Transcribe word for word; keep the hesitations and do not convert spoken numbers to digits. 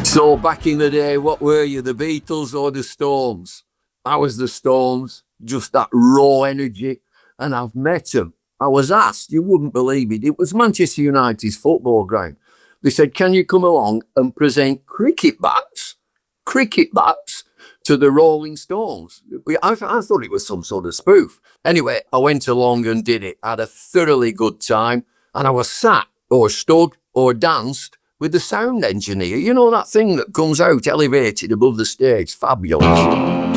So back in the day, what were you, the Beatles or the Stones? I was the Stones, just that raw energy, and I've met them. I was asked, you wouldn't believe it, it was Manchester United's football ground. They said, can you come along and present cricket bats, cricket bats, to the Rolling Stones? I, I thought it was some sort of spoof. Anyway, I went along and did it, had a thoroughly good time, and I was sat or stood or danced with the sound engineer. You know, that thing that comes out elevated above the stage? Fabulous.